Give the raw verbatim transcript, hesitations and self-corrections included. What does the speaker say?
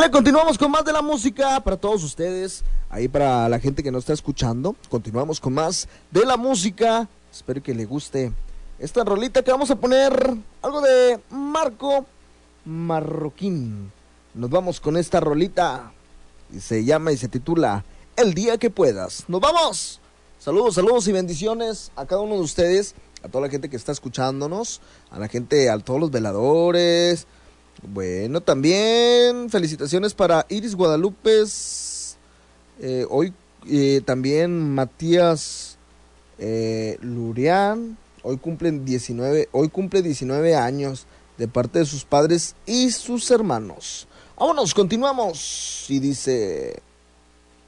Sale, continuamos con más de la música para todos ustedes, ahí para la gente que nos está escuchando. Continuamos con más de la música. Espero que le guste esta rolita que vamos a poner, algo de Marco Marroquín. Nos vamos con esta rolita y se llama y se titula El día que puedas. ¡Nos vamos! Saludos, saludos y bendiciones a cada uno de ustedes, a toda la gente que está escuchándonos, a la gente, a todos los veladores. Bueno, también felicitaciones para Iris Guadalupe, eh, hoy eh, también Matías eh, Lurián, hoy cumplen diecinueve, hoy cumple diecinueve años de parte de sus padres y sus hermanos. Vámonos, continuamos y dice...